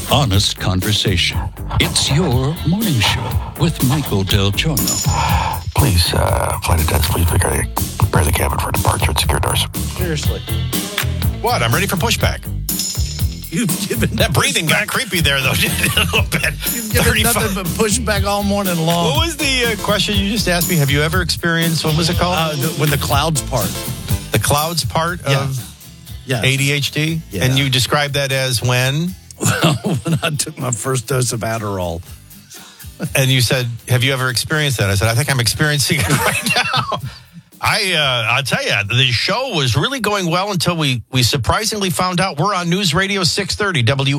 honest conversation. It's your morning show with Michael Del Giorno. Please, flight attendants, please prepare the cabin for departure and secure doors. Seriously. What? I'm ready for pushback. You've given that breathing got creepy there, though, didn't it? A little bit. You've given nothing but pushback all morning long. What was the question you just asked me? Have you ever experienced, what was it called? When the clouds part. The clouds part of ADHD? Yeah. And you described that as when? When I took my first dose of Adderall. And you said, have you ever experienced that? I said, I think I'm experiencing it right now. I'll tell you, the show was really going well until we surprisingly found out we're on News Radio 630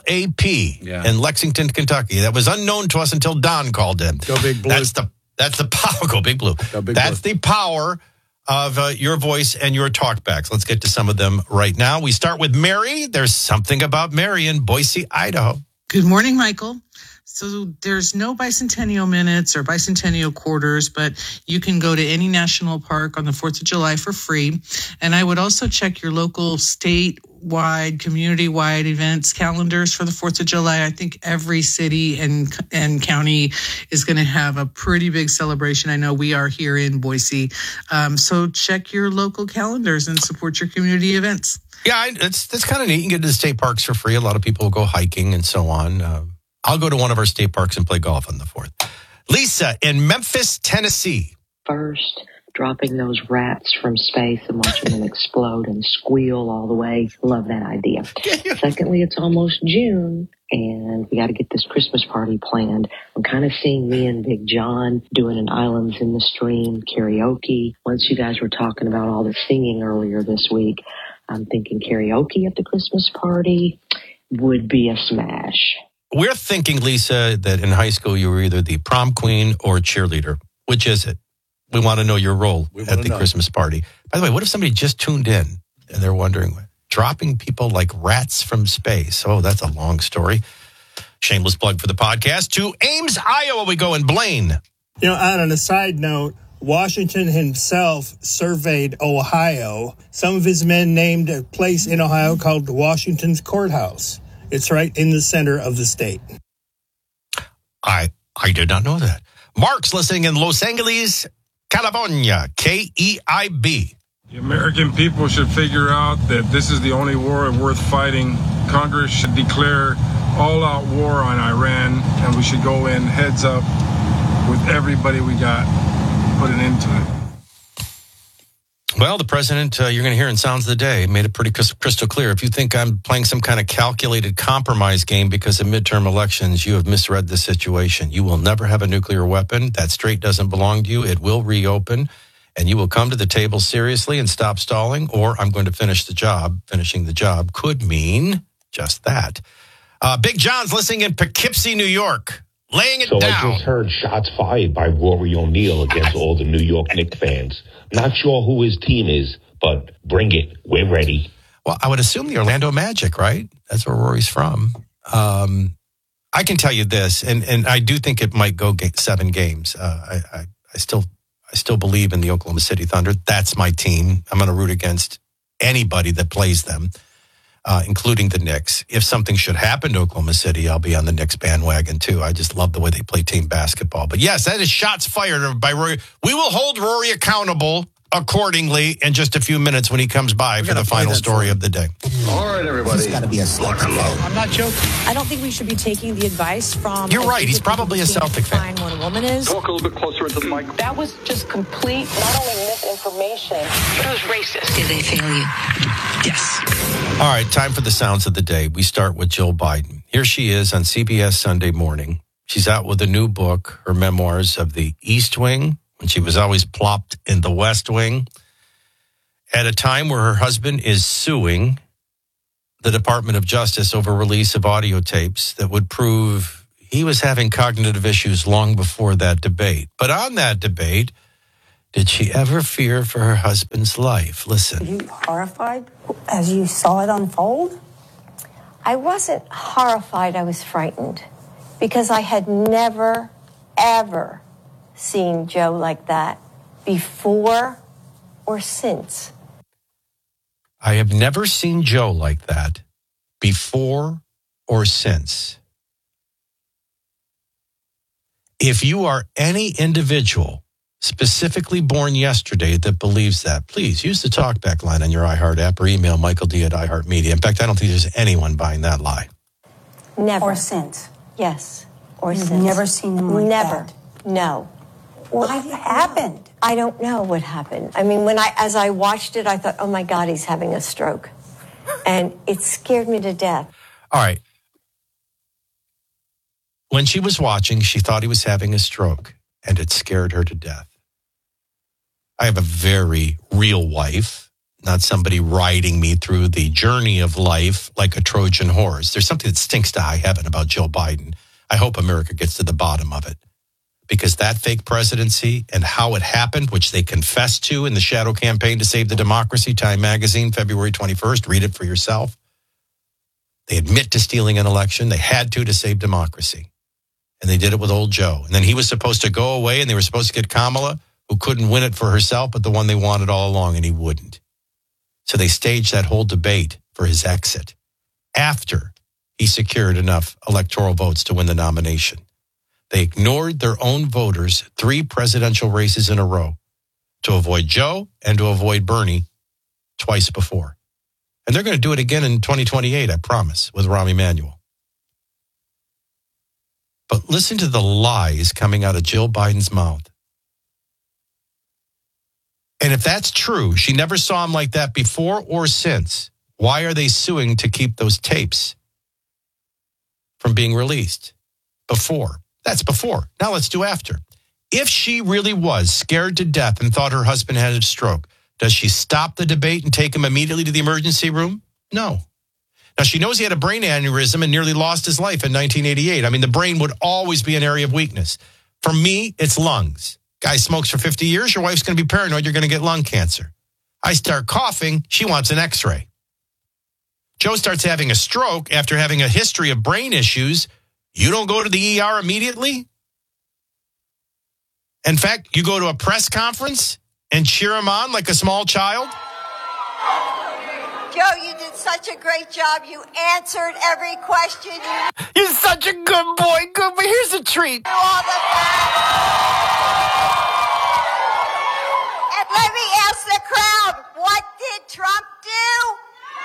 WLAP in Lexington, Kentucky. That was unknown to us until Don called in. Go Big Blue. That's the power. Go Big Blue. Go Big That's Blue. the power of your voice and your talkbacks. Let's get to some of them right now. We start with Mary. There's something about Mary in Boise, Idaho. Good morning, Michael. So there's no bicentennial minutes or bicentennial quarters, but you can go to any national park on the 4th of July for free. And I would also check your local statewide, community-wide events calendars for the 4th of July. I think every city and county is going to have a pretty big celebration. I know we are here in Boise. So check your local calendars and support your community events. Yeah, that's kind of neat. You can get to the state parks for free. A lot of people go hiking and so on. I'll go to one of our state parks and play golf on the 4th. Lisa in Memphis, Tennessee. First, dropping those rats from space and watching them explode and squeal all the way. Love that idea. Secondly, it's almost June, and we got to get this Christmas party planned. I'm kind of seeing me and Big John doing an Islands in the Stream karaoke. Once you guys were talking about all the singing earlier this week, I'm thinking karaoke at the Christmas party would be a smash. We're thinking, Lisa, that in high school you were either the prom queen or cheerleader. Which is it? We want to know your role at the Christmas party. By the way, what if somebody just tuned in and they're wondering, dropping people like rats from space? Oh, that's a long story. Shameless plug for the podcast. To Ames, Iowa, we go in Blaine. You know, on a side note, Washington himself surveyed Ohio. Some of his men named a place in Ohio called Washington's Courthouse. It's right in the center of the state. I did not know that. Mark's listening in Los Angeles, California, KEIB. The American people should figure out that this is the only war worth fighting. Congress should declare all-out war on Iran, and we should go in heads up with everybody we got, put an end to it. Well, the president, you're going to hear in Sounds of the Day, made it pretty crystal clear. If you think I'm playing some kind of calculated compromise game because of midterm elections, you have misread the situation. You will never have a nuclear weapon. That strait doesn't belong to you. It will reopen, and you will come to the table seriously and stop stalling, or I'm going to finish the job. Finishing the job could mean just that. Big John's listening in Poughkeepsie, New York, laying it down. I just heard shots fired by Rory O'Neal against all the New York Knicks fans. Not sure who his team is, but bring it. We're ready. Well, I would assume the Orlando Magic, right? That's where Rory's from. I can tell you this, and I do think it might go 7 games. I still believe in the Oklahoma City Thunder. That's my team. I'm going to root against anybody that plays them, including the Knicks. If something should happen to Oklahoma City, I'll be on the Knicks bandwagon too. I just love the way they play team basketball. But yes, that is shots fired by Rory. We will hold Rory accountable accordingly in just a few minutes when he comes by for the final story of the day. All right, everybody. He's got to be a Celtic fan. I'm not joking. I don't think we should be taking the advice from... You're right. He's probably a Celtic fan. What a woman is. Talk a little bit closer into the mic. That was just complete, not only misinformation, but it was racist. Did they fail you? Yes. All right, time for the sounds of the day. We start with Jill Biden. Here she is on CBS Sunday Morning. She's out with a new book, her memoirs of the East Wing, when she was always plopped in the West Wing, at a time where her husband is suing the Department of Justice over release of audio tapes that would prove he was having cognitive issues long before that debate. But on that debate, did she ever fear for her husband's life? Listen. Were you horrified as you saw it unfold? I wasn't horrified. I was frightened because I had never, ever seen Joe like that before or since. I have never seen Joe like that before or since. If you are any individual specifically born yesterday that believes that, please use the talkback line on your iHeart app or email Michael D. at iHeartMedia. In fact, I don't think there's anyone buying that lie. Never. Or since. Yes. Or You've since. never seen them like Never. that. No. What happened? I don't know what happened. I mean, as I watched it, I thought, oh my God, he's having a stroke. And it scared me to death. All right. When she was watching, she thought he was having a stroke, and it scared her to death. I have a very real wife, not somebody riding me through the journey of life like a Trojan horse. There's something that stinks to high heaven about Joe Biden. I hope America gets to the bottom of it. Because that fake presidency and how it happened, which they confessed to in the shadow campaign to save the democracy, Time Magazine, February 21st, read it for yourself. They admit to stealing an election. They had to save democracy. And they did it with old Joe. And then he was supposed to go away, and they were supposed to get Kamala, who couldn't win it for herself, but the one they wanted all along, and he wouldn't. So they staged that whole debate for his exit after he secured enough electoral votes to win the nomination. They ignored their own voters 3 presidential races in a row to avoid Joe and to avoid Bernie twice before. And they're going to do it again in 2028, I promise, with Rahm Emanuel. But listen to the lies coming out of Jill Biden's mouth. And if that's true, she never saw him like that before or since. Why are they suing to keep those tapes from being released? Before. That's before. Now let's do after. If she really was scared to death and thought her husband had a stroke, does she stop the debate and take him immediately to the emergency room? No. Now, she knows he had a brain aneurysm and nearly lost his life in 1988. I mean, the brain would always be an area of weakness. For me, it's lungs. Guy smokes for 50 years, your wife's going to be paranoid you're going to get lung cancer. I start coughing, she wants an x-ray. Joe starts having a stroke after having a history of brain issues. You don't go to the ER immediately? In fact, you go to a press conference and cheer him on like a small child? Joe, you did such a great job. You answered every question. You're such a good boy. Good, but here's a treat. And let me ask the crowd, what did Trump do?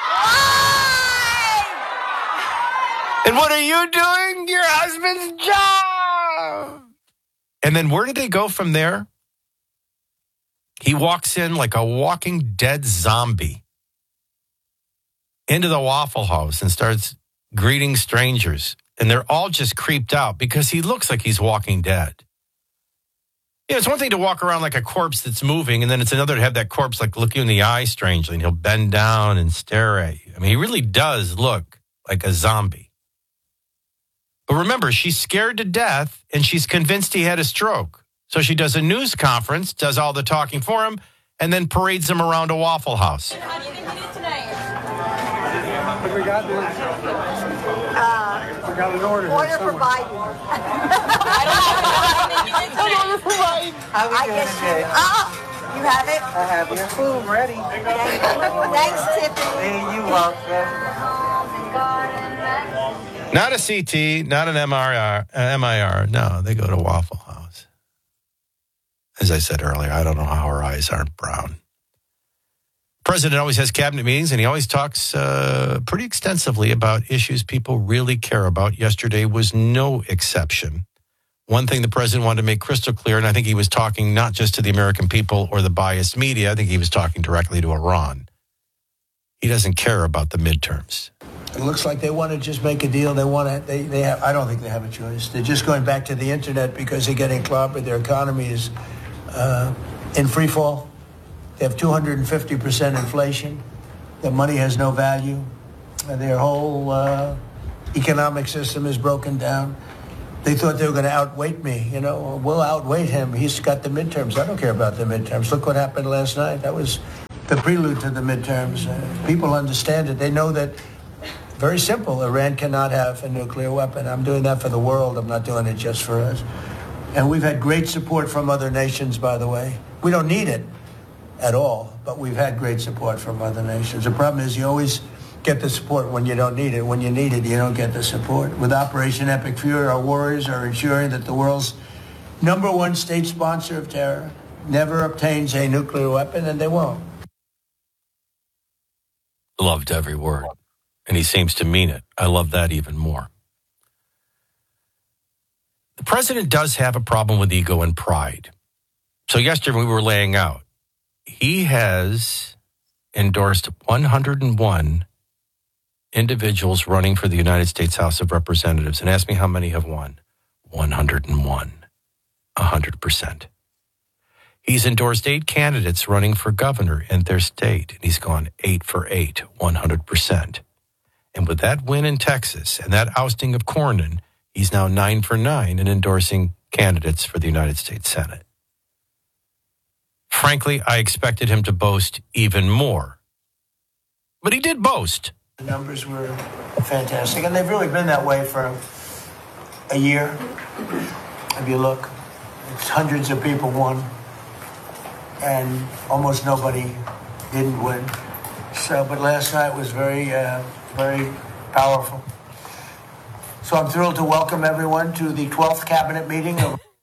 Why? And what are you doing? Your husband's job. And then where did they go from there? He walks in like a walking dead zombie into the Waffle House and starts greeting strangers. And they're all just creeped out because he looks like he's walking dead. You know, it's one thing to walk around like a corpse that's moving, and then it's another to have that corpse like look you in the eye strangely, and he'll bend down and stare at you. I mean, he really does look like a zombie. But remember, she's scared to death, and she's convinced he had a stroke. So she does a news conference, does all the talking for him, and then parades him around a Waffle House. How do you think you did tonight? What we got? We got an order. Order for Biden. I don't know. Order for Biden. How we doing today? You have it? I have your food ready. Thanks, Tiffany. Hey, you welcome. Not a CT, not an MIR. No, they go to Waffle House. As I said earlier, I don't know how her eyes aren't brown. President always has cabinet meetings, and he always talks pretty extensively about issues people really care about. Yesterday was no exception. One thing the president wanted to make crystal clear, and I think he was talking not just to the American people or the biased media, I think he was talking directly to Iran. He doesn't care about the midterms. It looks like they want to just make a deal. They want to. They have. I don't think they have a choice. They're just going back to the internet because they're getting clobbered. Their economy is in free fall. They have 250% inflation. Their money has no value. Their whole economic system is broken down. They thought they were going to outweight me. You know, we'll outweight him. He's got the midterms. I don't care about the midterms. Look what happened last night. That was the prelude to the midterms. People understand it. They know that. Very simple. Iran cannot have a nuclear weapon. I'm doing that for the world. I'm not doing it just for us. And we've had great support from other nations, by the way. We don't need it at all, but we've had great support from other nations. The problem is you always get the support when you don't need it. When you need it, you don't get the support. With Operation Epic Fury, our warriors are ensuring that the world's #1 state sponsor of terror never obtains a nuclear weapon, and they won't. Loved every word. And he seems to mean it. I love that even more. The president does have a problem with ego and pride. So yesterday we were laying out, he has endorsed 101 individuals running for the United States House of Representatives. And ask me how many have won. 101. 100%. He's endorsed 8 candidates running for governor in their state. And he's gone 8 for 8, 100%. And with that win in Texas and that ousting of Cornyn, he's now 9 for 9 in endorsing candidates for the United States Senate. Frankly, I expected him to boast even more. But he did boast. The numbers were fantastic, and they've really been that way for a year. If you look, it's hundreds of people won, and almost nobody didn't win. So, but last night was very, very powerful. So I'm thrilled to welcome everyone to the 12th cabinet meeting.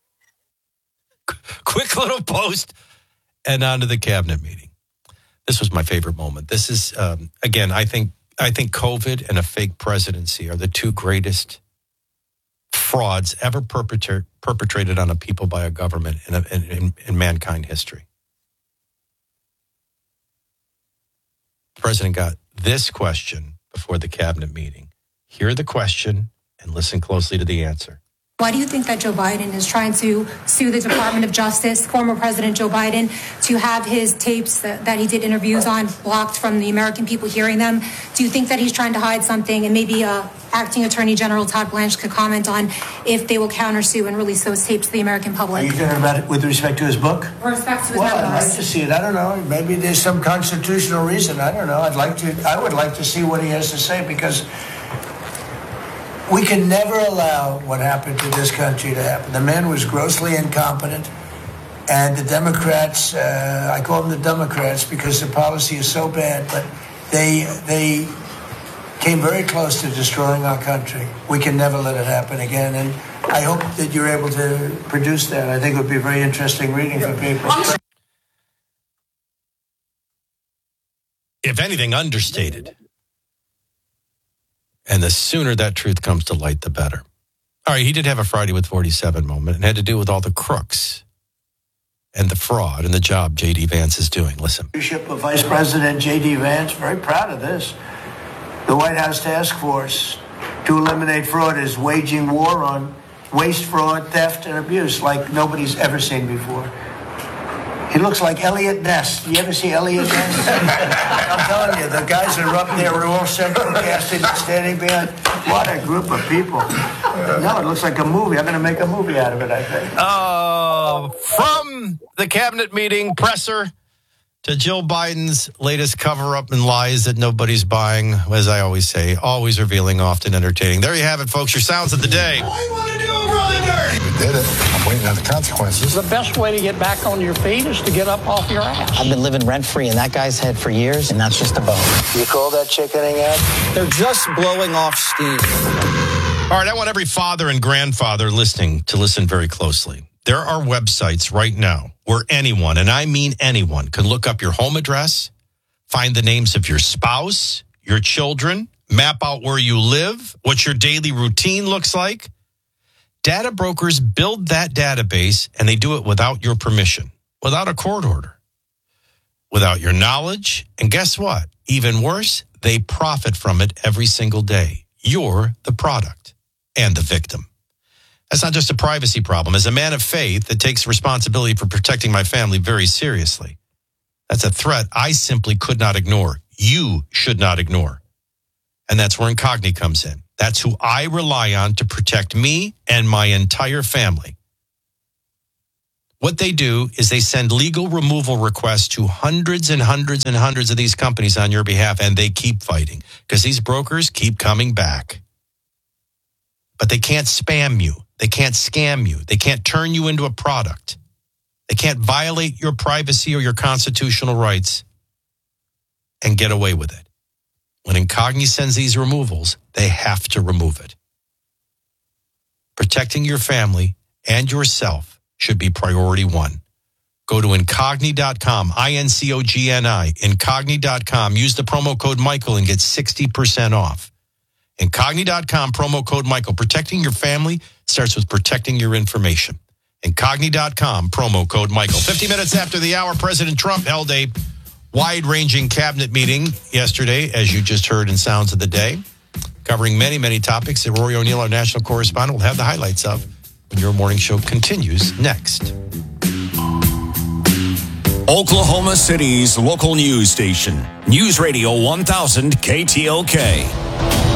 Quick little post and on to the cabinet meeting. This was my favorite moment. This is, again, I think COVID and a fake presidency are the two greatest frauds ever perpetrated on a people by a government in mankind history. The president got this question before the cabinet meeting. Hear the question and listen closely to the answer. Why do you think that Joe Biden is trying to sue the Department of Justice, former President Joe Biden, to have his tapes that he did interviews on blocked from the American people hearing them? Do you think that he's trying to hide something? And maybe Acting Attorney General Todd Blanche could comment on if they will countersue and release those tapes to the American public. Are you talking about it with respect to his book? With respect to his Well, memoirs. I'd like to see it. I don't know. Maybe there's some constitutional reason. I don't know. I would like to see what he has to say, because we can never allow what happened to this country to happen. The man was grossly incompetent, and the Democrats, I call them the Democrats because the policy is so bad, but they came very close to destroying our country. We can never let it happen again, and I hope that you're able to produce that. I think it would be very interesting reading for people. If anything, understated. And the sooner that truth comes to light, the better. All right, he did have a Friday with 47 moment and had to do with all the crooks and the fraud and the job J.D. Vance is doing. Listen. Leadership of Vice President J.D. Vance, very proud of this. The White House Task Force to eliminate fraud is waging war on waste, fraud, theft, and abuse like nobody's ever seen before. He looks like Elliot Ness. You ever see Elliot Ness? I'm telling you, the guys that are up there are all simulcasting and standing behind. What a group of people. No, it looks like a movie. I'm going to make a movie out of it, I think. From the cabinet meeting presser to Jill Biden's latest cover-up and lies that nobody's buying, as I always say, always revealing, often entertaining. There you have it, folks. Your sounds of the day. What do you want to do, brother? We did it. I'm waiting on the consequences. The best way to get back on your feet is to get up off your ass. I've been living rent-free in that guy's head for years, and that's just a bone. You call that chickening out? They're just blowing off steam. All right, I want every father and grandfather listening to listen very closely. There are websites right now where anyone, and I mean anyone, can look up your home address, find the names of your spouse, your children, map out where you live, what your daily routine looks like. Data brokers build that database, and they do it without your permission, without a court order, without your knowledge. And guess what? Even worse, they profit from it every single day. You're the product and the victim. That's not just a privacy problem. As a man of faith that takes responsibility for protecting my family very seriously, that's a threat I simply could not ignore. You should not ignore. And that's where Incogni comes in. That's who I rely on to protect me and my entire family. What they do is they send legal removal requests to hundreds and hundreds and hundreds of these companies on your behalf, and they keep fighting because these brokers keep coming back. But they can't spam you. They can't scam you. They can't turn you into a product. They can't violate your privacy or your constitutional rights and get away with it. when Incogni sends these removals, they have to remove it. Protecting your family and yourself should be priority one. Go to Incogni.com, INCOGNI, Incogni.com. Use the promo code Michael and get 60% off. Incogni.com, promo code Michael. Protecting your family starts with protecting your information. Incogni.com, promo code Michael. 50 minutes after the hour, President Trump held a wide-ranging cabinet meeting yesterday, as you just heard in Sounds of the Day, covering many, many topics that Rory O'Neill, our national correspondent, will have the highlights of when your morning show continues next. Oklahoma City's local news station, News Radio 1000 KTLK.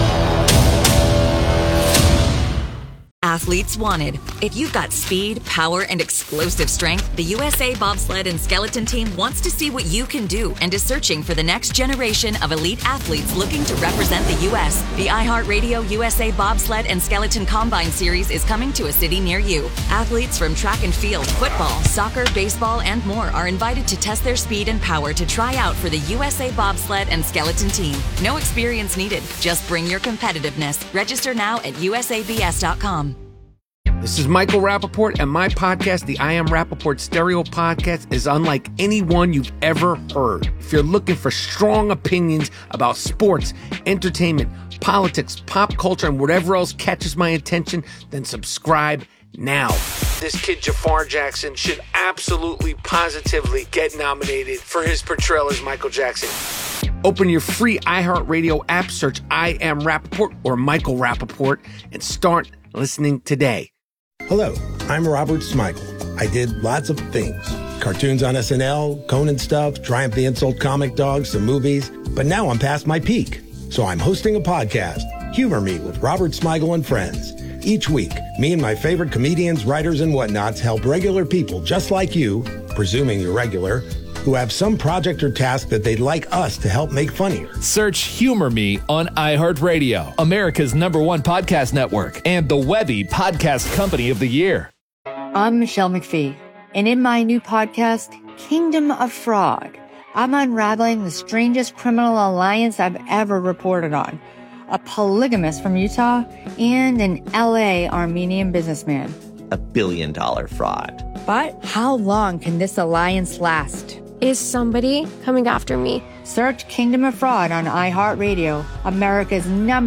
Athletes wanted. If you've got speed, power, and explosive strength, the USA Bobsled and Skeleton Team wants to see what you can do and is searching for the next generation of elite athletes looking to represent the U.S. The iHeartRadio USA Bobsled and Skeleton Combine Series is coming to a city near you. Athletes from track and field, football, soccer, baseball, and more are invited to test their speed and power to try out for the USA Bobsled and Skeleton Team. No experience needed. Just bring your competitiveness. Register now at usabs.com. This is Michael Rappaport, and my podcast, the I Am Rappaport Stereo Podcast, is unlike any one you've ever heard. If you're looking for strong opinions about sports, entertainment, politics, pop culture, and whatever else catches my attention, then subscribe now. This kid Jafar Jackson should absolutely, positively get nominated for his portrayal as Michael Jackson. Open your free iHeartRadio app, search I Am Rappaport or Michael Rappaport, and start listening today. Hello, I'm Robert Smigel. I did lots of things. Cartoons on SNL, Conan stuff, Triumph the Insult Comic Dogs, some movies. But now I'm past my peak. So I'm hosting a podcast, Humor Me with Robert Smigel and Friends. Each week, me and my favorite comedians, writers, and whatnots help regular people just like you, presuming you're regular, who have some project or task that they'd like us to help make funnier. Search Humor Me on iHeartRadio, America's #1 podcast network, and the Webby Podcast Company of the Year. I'm Michelle McPhee, and in my new podcast, Kingdom of Fraud, I'm unraveling the strangest criminal alliance I've ever reported on. A polygamist from Utah and an LA Armenian businessman. $1 billion fraud. But how long can this alliance last? Is somebody coming after me? Search Kingdom of Fraud on iHeartRadio, America's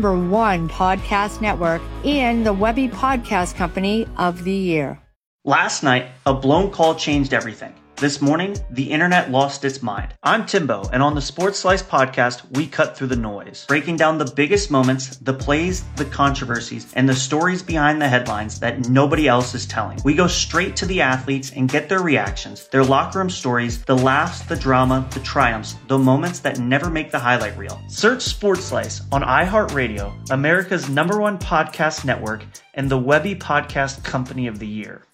#1 podcast network, and the Webby Podcast Company of the Year. Last night, a blown call changed everything. This morning, the internet lost its mind. I'm Timbo, and on the Sports Slice podcast, we cut through the noise, breaking down the biggest moments, the plays, the controversies, and the stories behind the headlines that nobody else is telling. We go straight to the athletes and get their reactions, their locker room stories, the laughs, the drama, the triumphs, the moments that never make the highlight reel. Search Sports Slice on iHeartRadio, America's #1 podcast network, and the Webby Podcast Company of the Year.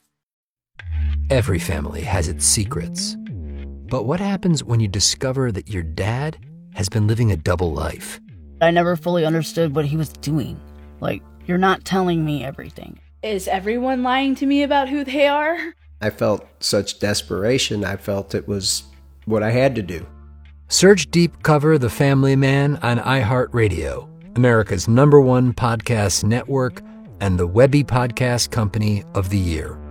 Every family has its secrets. But what happens when you discover that your dad has been living a double life? I never fully understood what he was doing. Like, you're not telling me everything. Is everyone lying to me about who they are? I felt such desperation. I felt it was what I had to do. Search Deep Cover The Family Man on iHeartRadio, America's #1 podcast network, and the Webby Podcast Company of the Year.